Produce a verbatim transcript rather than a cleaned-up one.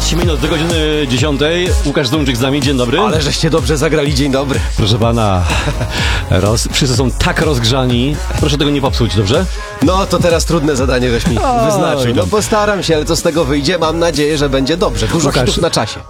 pięć minut do godziny dziesiątej. Łukasz Dumczyk z nami, dzień dobry. Ale żeście dobrze zagrali, dzień dobry. Proszę pana, roz, wszyscy są tak rozgrzani. Proszę tego nie popsuć, dobrze? No to teraz trudne zadanie żeś mi Oj, wyznaczył. no. No postaram się, ale co z tego wyjdzie? Mam nadzieję, że będzie dobrze. Dużo Łukasz, hitów na czasie.